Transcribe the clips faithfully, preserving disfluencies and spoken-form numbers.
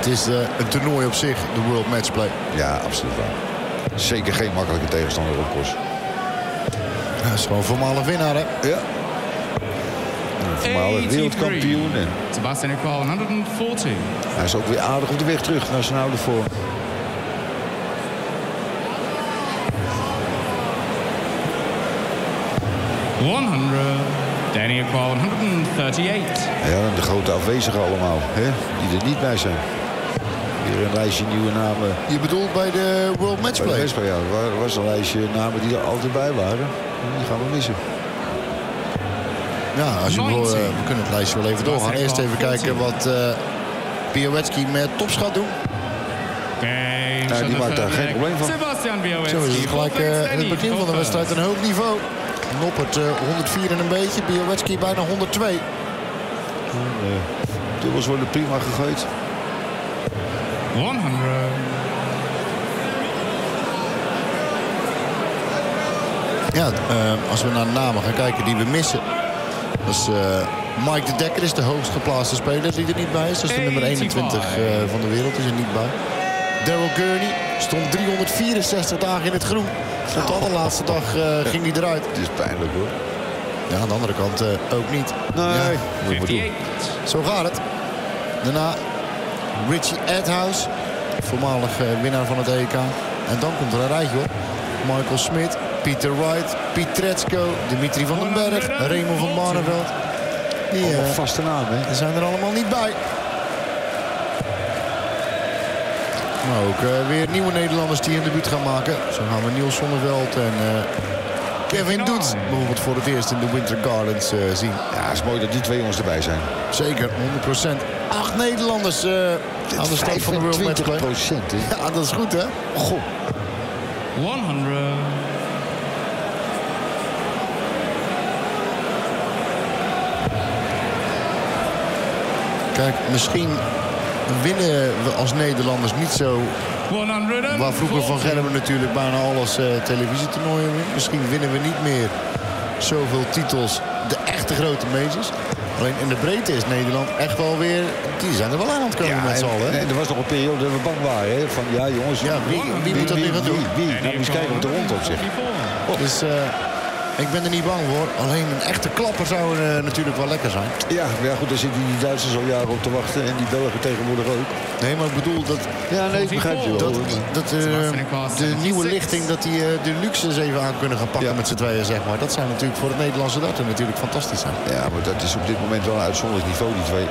Het is uh, een toernooi op zich, de World Matchplay. Ja, absoluut waar. Zeker geen makkelijke tegenstander op Kos. Hij is gewoon voormalig winnaar, hè? Ja. Een voormalig wereldkampioen. En Sebastian Equal, honderdveertig. hij is ook weer aardig op de weg terug naar zijn oude vorm. honderd. Danny Equal, honderddrachtenzestig. Ja, en de grote afwezigen allemaal, hè? Die er niet bij zijn. Hier een lijstje nieuwe namen. Je bedoelt bij de World Matchplay? Bij de Matchplay, ja. Er was een lijstje namen die er altijd bij waren. Die gaan we missen. Ja, als je wil, uh, we kunnen het lijstje wel even doorgaan. Eerst even kijken wat uh, Białecki met tops gaat doen. Nou, die maakt daar geen probleem van. Sebastian Zo is het gelijk uh, in het begin van de wedstrijd een hoog niveau. Noppert uh, honderdvier en een beetje. Białecki bijna honderdtwee. Uh, dubbels worden prima gegooid. honderd. Ja, uh, als we naar de namen gaan kijken die we missen. Dat is uh, Mike de Dekker is de hoogst geplaatste speler die er niet bij is. Dat is de nummer eenentwintig uh, van de wereld, is er niet bij. Daryl Gurney stond driehonderdvierenzestig dagen in het groen. Op de allerlaatste dag uh, ging hij eruit. Het is pijnlijk hoor. Ja, aan de andere kant uh, ook niet. Nee, ja, moet je maar doen. Zo gaat het. Daarna Richie Edhouse, voormalig uh, winnaar van het E K. En dan komt er een rijtje hoor. Michael Smit, Peter Wright, Piet Tretsko, Dimitri van den Berg, Raymond van Barneveld. Die uh, vaste namen, hè? Die zijn er allemaal niet bij. Maar ook uh, weer nieuwe Nederlanders die een debuut gaan maken. Zo gaan we Niels Zonneveld en uh, Kevin Doets bijvoorbeeld voor het eerst in de Winter Gardens uh, zien. Ja, het is mooi dat die twee jongens erbij zijn. Zeker, honderd procent. Acht Nederlanders uh, aan de start van de World Matchplay. procent, hè? Ja, dat is goed, hè? Goh. honderd. Kijk, misschien winnen we als Nederlanders niet zo. Waar vroeger Van Gerwen natuurlijk bijna alles uh, televisietoernooien wint. Misschien winnen we niet meer zoveel titels, de echte grote majors. Alleen in de breedte is Nederland echt wel weer. Die zijn er wel aan het komen Ja, met z'n allen. en, en er was nog een periode dat we bang waren. Hè? Van ja, jongens. Ja, wie, wie, wie moet dat nu gaan doen? Wie? wie? Nou, eens kijken wat er rond op zich. Oh. Dus uh, ik ben er niet bang voor. Alleen een echte klapper zou uh, natuurlijk wel lekker zijn. Ja, maar ja, goed, daar zitten die Duitsers al jaren op te wachten. En die Belgen tegenwoordig ook. Nee, maar ik bedoel dat. Ja, nee, ik begrijp je wel. Dat, dat uh, de nieuwe lichting, dat die uh, de luxe eens even aan kunnen gaan pakken ja. met z'n tweeën, zeg maar. Dat zou natuurlijk voor het Nederlandse darten natuurlijk fantastisch zijn. Ja, maar dat is op dit moment wel een uitzonderlijk niveau, die twee.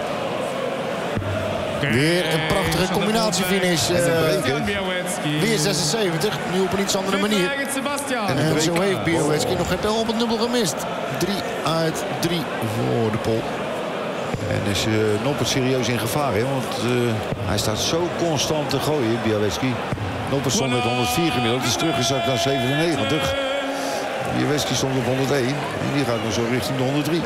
Weer een prachtige combinatiefinish. Uh, weer zesenzeventig, nu op een iets andere manier. En, en zo heeft Białecki nog geen pijl op het dubbel gemist. Drie uit drie voor de pol. En is uh, Noppert serieus in gevaar, hè? Want uh, hij staat zo constant te gooien, Białecki. Noppert stond met honderdvier gemiddeld, is teruggezakt naar zevenennegentig. Białecki stond op honderdéén en die gaat nog zo richting de honderddrie.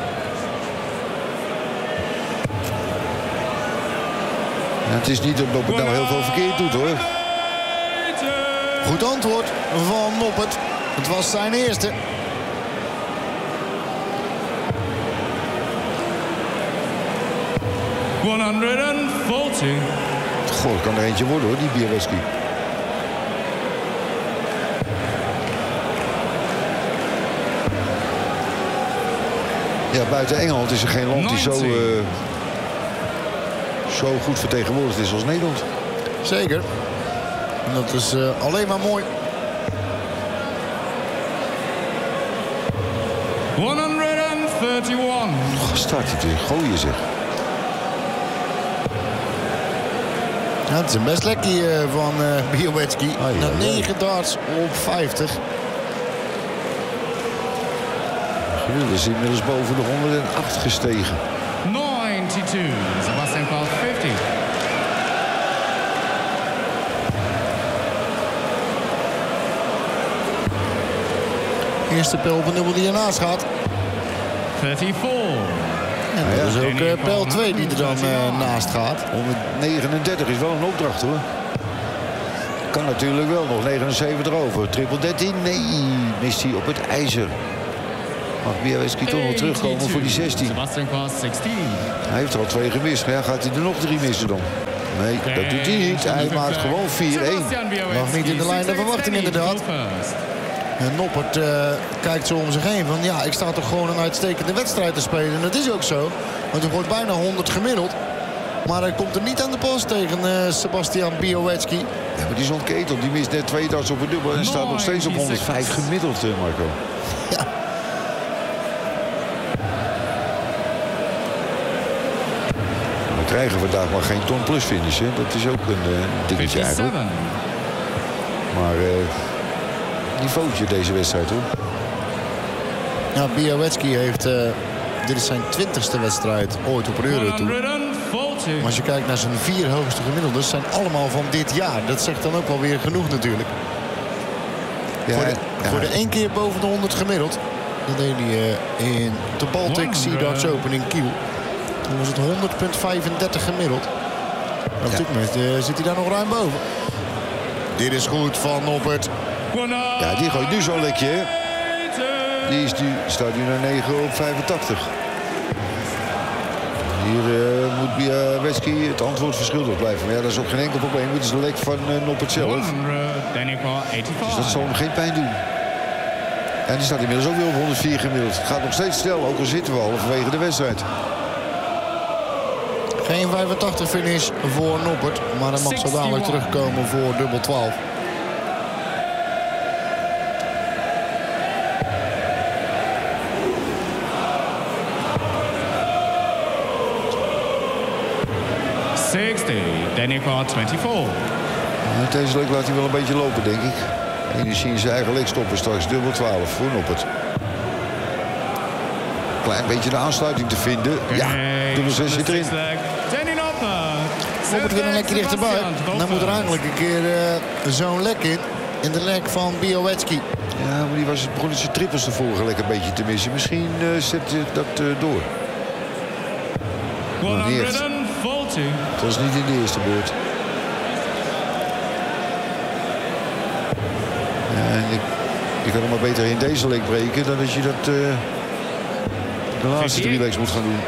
Ja, het is niet dat Noppert nou heel veel verkeerd doet, hoor. Goed antwoord van Noppert. Het was zijn eerste. honderdveertig. Goh, het kan er eentje worden, hoor, die Białecki. Ja, buiten Engeland is er geen land die zo, uh, zo goed vertegenwoordigd is als Nederland. Zeker. En dat is uh, alleen maar mooi. honderdeenendertig. Oh, start hij te gooien, zeg. Ja, het is een best lekker uh, van uh, Białecki. Ah, ja, Na ja. negen darts op vijftig. Gemiddeld is inmiddels boven de honderdacht gestegen. negenentwintig. Sebastian Equal, vijftig. Eerste pijl op een dubbel die ernaast gaat. vierendertig. En Ah, ja. dat is ook uh, pijl twee die er dan uh, naast gaat. honderdnegenendertig is wel een opdracht, hoor. Kan natuurlijk wel nog negenenzeventig over. Triple dertien, nee, mist hij op het ijzer. Mag Białecki toch nog terugkomen voor die zestien. Sebastian Equal, zestien. Hij heeft er al twee gemist. Maar ja, gaat hij er nog drie missen dan? Nee, dat doet hij niet. Hij maakt gewoon vier één. Nog niet in de lijn der verwachting inderdaad. En Noppert uh, kijkt zo om zich heen van ja, ik sta toch gewoon een uitstekende wedstrijd te spelen. En dat is ook zo, want hij wordt bijna honderd gemiddeld. Maar hij komt er niet aan de pas tegen uh, Sebastian Białowieski. Ja, maar die is ontketeld. Die mist net twee darts op een dubbel en staat nog steeds op honderdvijf gemiddeld, uh, Marco. Ja. We krijgen vandaag maar geen ton plus finish, hè. Dat is ook een uh, dingetje eigenlijk. Maar uh, niveautje deze wedstrijd, hoor. Ja, Białowieski heeft... Uh, dit is zijn twintigste wedstrijd ooit op een Eurotour. Maar als je kijkt naar zijn vier hoogste gemiddeldes, zijn allemaal van dit jaar. Dat zegt dan ook wel weer genoeg natuurlijk. Ja, voor, de, ja. voor de één keer boven de honderd gemiddeld. Dat deed hij uh, in de Baltic Sea Darts Open in Kiel. Toen was het honderd komma vijfendertig gemiddeld. En op ja. dit moment uh, zit hij daar nog ruim boven. Dit is goed van Noppert. Ja, die gooit nu zo'n lekje, hè? Die is nu, staat nu naar negen op vijfentachtig. Hier uh, moet Białowieski het antwoord verschuldigd blijven. Maar ja, dat is ook geen enkel probleem. Het is een lek van uh, Noppert zelf. Dus dat zal hem geen pijn doen. En die staat inmiddels ook weer op honderdvier gemiddeld. Het gaat nog steeds snel, ook al zitten we halverwege de wedstrijd. Geen vijfentachtig finish voor Noppert. Maar hij mag zo dadelijk terugkomen voor dubbel twaalf. zestig, Danny Quart vierentwintig. Met deze lek laat hij wel een beetje lopen, denk ik. Energie in zijn eigen lek stoppen straks. Dubbel twaalf voor Noppert. Klein beetje de aansluiting te vinden. Ja, dubbel zes zit erin. Noppert weer een lekje dichterbij. Dan moet er eigenlijk een keer uh, zo'n lek in. In de lek van Białowieski. Ja, maar die was, begon zijn trippels de vorige lek een beetje te missen. Misschien uh, zet hij dat uh, door. Maar niet echt. Het was niet in de eerste beurt. Ja, ik, ik kan hem maar beter in deze leg breken dan dat je dat uh, de laatste drie legs moet gaan doen.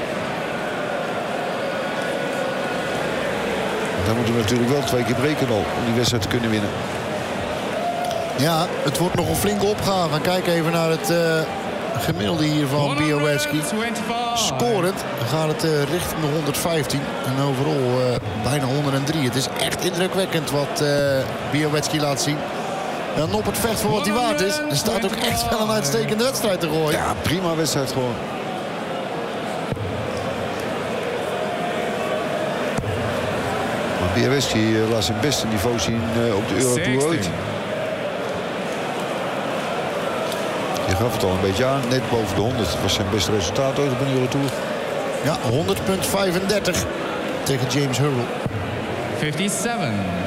Dan moeten we natuurlijk wel twee keer breken al om die wedstrijd te kunnen winnen. Ja, het wordt nog een flinke opgave. Kijk even naar het uh, gemiddelde hier van Białowieski. Scorend gaat het uh, richting de honderdvijftien. En overal uh, bijna honderddrie. Het is echt indrukwekkend wat uh, Białowieski laat zien. Ja, Noppert vecht voor wat hij waard is. Er staat ook echt wel een uitstekende wedstrijd te gooien. Ja, prima wedstrijd gewoon. Maar Białowieski uh, laat zijn beste niveau zien uh, op de Eurotour ooit. Je gaf het al een beetje aan. Net boven de honderd was zijn beste resultaat ooit op een Eurotour. Ja, honderd komma vijfendertig tegen James Hurrell. vijfenvijftig.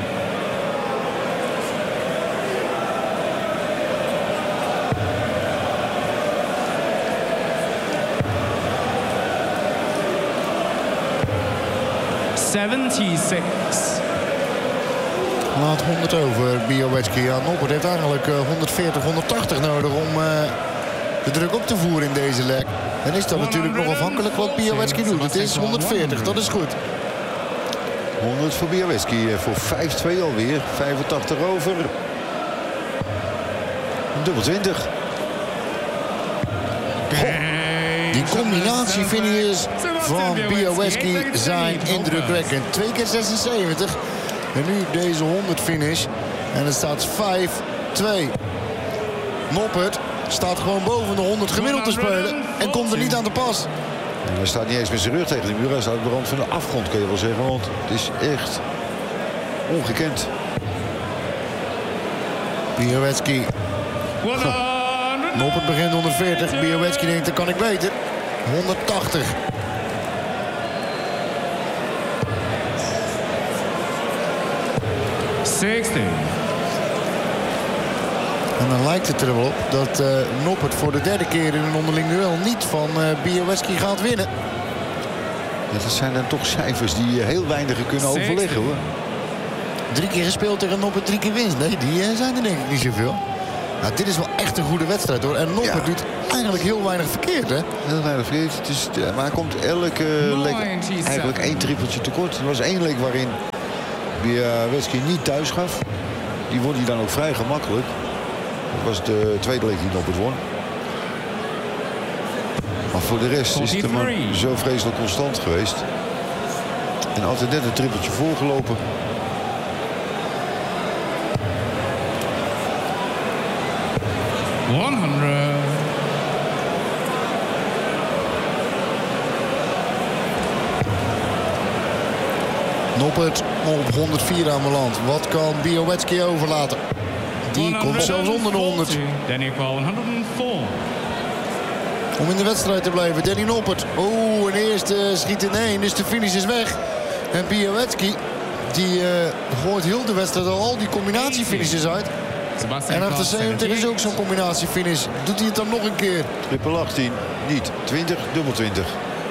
zevenenzeventig. Laat honderd over Białowieski. Ja, Noppert heeft eigenlijk uh, honderdveertig, honderdtachtig nodig om uh, de druk op te voeren in deze leg. En is dat natuurlijk nog afhankelijk wat Białowieski doet. Het is honderdveertig, dat is goed. honderd voor Białowieski, voor vijf twee alweer. vijfentachtig over. Dubbel twintig. Die combinatie finishes van Białowieski zijn indrukwekkend. Twee keer zesenzeventig. En nu deze honderd finish. En het staat vijf twee. Noppert staat gewoon boven de honderd gemiddeld te spelen. En komt er niet aan de pas. En hij staat niet eens met zijn rug tegen de muur. Hij staat op de rand van de afgrond, kun je wel zeggen. Want het is echt ongekend. Białowieski. Noppert begint honderdveertig. Białowieski denkt, dat kan ik beter. honderdtachtig. zestig. En dan lijkt het er wel op dat uh, Noppert voor de derde keer in een onderling duel niet van uh, Białowieski gaat winnen. Ja, dat zijn dan toch cijfers die uh, heel weinig kunnen overleggen, hoor. Drie keer gespeeld tegen Noppert, drie keer winst. Nee, die uh, zijn er denk ik niet zoveel. Nou, dit is wel echt een goede wedstrijd, hoor. En Noppert ja. doet eigenlijk heel weinig verkeerd, hè? Heel weinig verkeerd. Het is, ja, maar hij komt elke leg eigenlijk één trippeltje tekort. Er was één leg waarin Białecki niet thuis gaf. Die won hij dan ook vrij gemakkelijk. Dat was de tweede leek die Noppert won. Maar voor de rest is het maar zo vreselijk constant geweest. En altijd net een trippeltje voorgelopen. honderd. Noppert op honderdvier aan land. Wat kan Białecki overlaten? Die komt zelfs onder de honderd. Daniel honderdvier. Om in de wedstrijd te blijven. Danny Noppert. Oeh, een eerste schiet in één. Dus de finish is weg. En Białecki, die uh, gooit heel de wedstrijd al, al die combinatiefinishes uit. En achter zeventig is ook zo'n combinatiefinish. Doet hij het dan nog een keer? Triple achttien. Niet. twintig, dubbel twintig.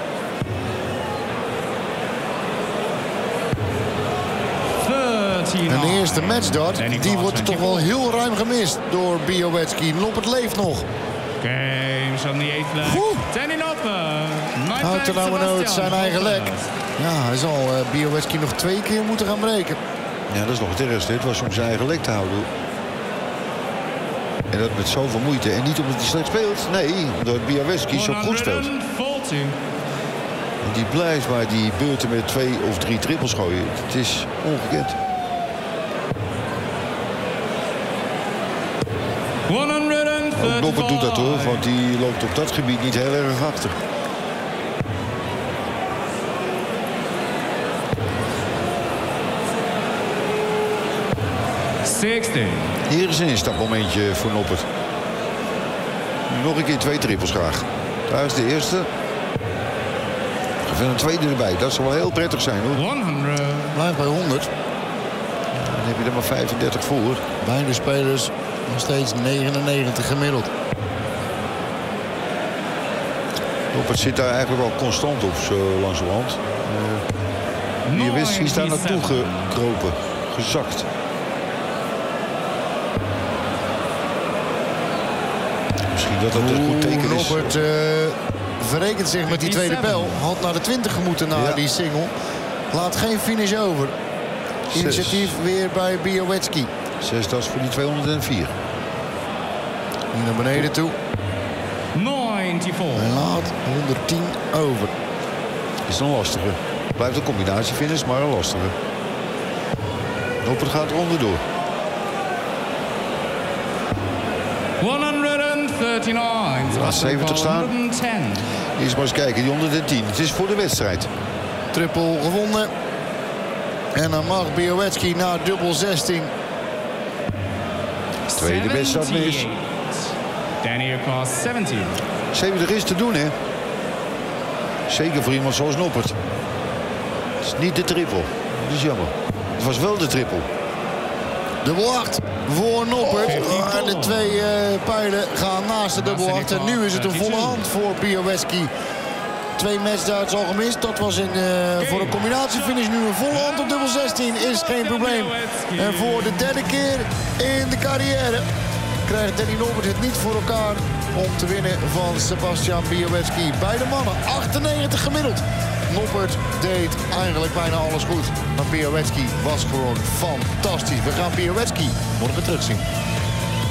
Een eerste matchdart, die wordt toch wel heel ruim gemist door Białecki. Noppert leeft nog. Games on the eighth leg. Danny Noppert. Houdt er nou nooit zijn eigen lek. Ja, hij zal uh, Białecki nog twee keer moeten gaan breken. Ja, dat is nog het ergste. Het was om zijn eigen lek te houden. En dat met zoveel moeite. En niet omdat hij slecht speelt. Nee, omdat Białecki zo goed speelt. En die blijft maar die beurten met twee of drie trippels gooien. Het is ongekend. Ook Noppert doet dat hoor, want die loopt op dat gebied niet heel erg achter. zestig. Hier is een instapmomentje voor Noppert. Nog een keer twee trippels graag. Daar is de eerste. En een tweede erbij. Dat zou wel heel prettig zijn hoor. honderd. Blijft bij honderd. Dan heb je er maar vijfendertig voor. Beide spelers nog steeds negenennegentig gemiddeld. Noppert zit daar eigenlijk al constant op, zo langzamerhand. Uh, Białecki is daar naartoe gekropen. Gezakt. Misschien dat dat een goed teken is. Noppert uh, verrekent zich met die tweede pijl. Had naar de twintig gemoeten na ja. die single. Laat geen finish over. Initiatief weer bij Białecki. Zes, dat is voor die tweehonderdvier. Nu naar beneden toe. negenennegentig. En laat honderdtien over. Is een lastige. Blijft een combinatiefinish, maar een lastige. Noppert gaat er onderdoor. honderdnegenendertig. Laat zeventig staan. Eerst maar eens kijken, die honderdtien. Het is voor de wedstrijd. Triple gewonnen. En dan mag Białecki naar dubbel zestien. Tweede wedstrijd mis. Danny across zeventig. zeventig is te doen, hè? Zeker voor iemand zoals Noppert. Het is niet de triple. Dat is jammer. Het was wel de triple. Dubbel acht voor Noppert. En de twee uh, pijlen gaan naast de dubbel acht. En nu is het een volle hand voor Białecki. Twee matchdarts al gemist. Dat was in, uh, voor een combinatiefinish. Nu een volle hand op dubbel zestien is geen probleem. En voor de derde keer in de carrière krijgt Danny Noppert het niet voor elkaar om te winnen van Sebastian Białecki. Beide mannen achtennegentig gemiddeld. Noppert deed eigenlijk bijna alles goed. Maar Białecki was gewoon fantastisch. We gaan Białecki morgen terugzien.